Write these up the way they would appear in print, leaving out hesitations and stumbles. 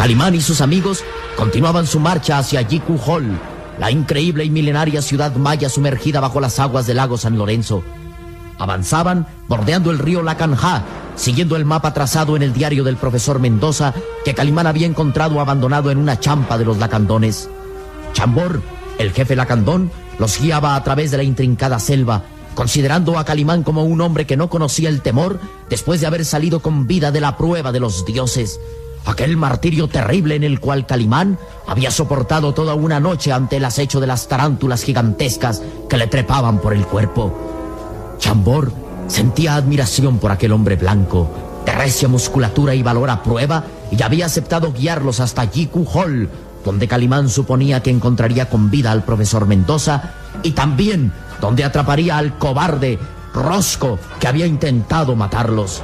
Calimán y sus amigos continuaban su marcha hacia Jiku Hall, la increíble y milenaria ciudad maya sumergida bajo las aguas del lago San Lorenzo. Avanzaban bordeando el río Lacanjá, siguiendo el mapa trazado en el diario del profesor Mendoza que Calimán había encontrado abandonado en una champa de los lacandones. Chambor, el jefe lacandón, los guiaba a través de la intrincada selva, considerando a Calimán como un hombre que no conocía el temor después de haber salido con vida de la prueba de los dioses. Aquel martirio terrible en el cual Calimán había soportado toda una noche ante el acecho de las tarántulas gigantescas que le trepaban por el cuerpo. Chambor sentía admiración por aquel hombre blanco, de recia musculatura y valor a prueba, y había aceptado guiarlos hasta Jiku Hall, donde Calimán suponía que encontraría con vida al profesor Mendoza y también donde atraparía al cobarde Rosco que había intentado matarlos.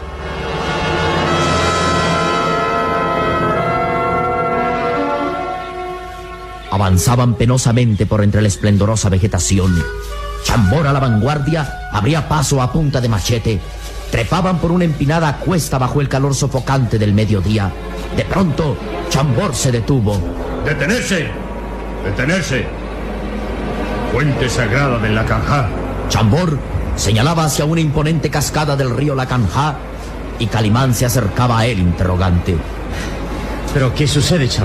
Avanzaban penosamente por entre la esplendorosa vegetación. Chambor a la vanguardia abría paso a punta de machete. Trepaban por una empinada cuesta bajo el calor sofocante del mediodía. De pronto, Chambor se detuvo. ¡Detenerse! ¡Detenerse! Fuente sagrada del Lacanjá. Chambor señalaba hacia una imponente cascada del río Lacanjá y Calimán se acercaba a él interrogante. ¿Pero qué sucede, Chambor?